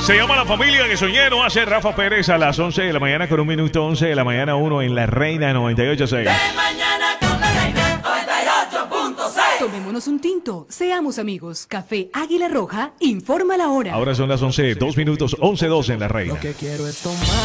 Se llama La Familia que Soñé, no hace Rafa Pérez a las 11 de la mañana con 1 minuto 11 de la mañana 1 en La Reina 98.6. De mañana con La Reina 98.6. Tomémonos un tinto, seamos amigos. Café Águila Roja, informa la hora. Ahora son las 11, 2 minutos, 11:12 en La Reina. Lo que quiero es tomar.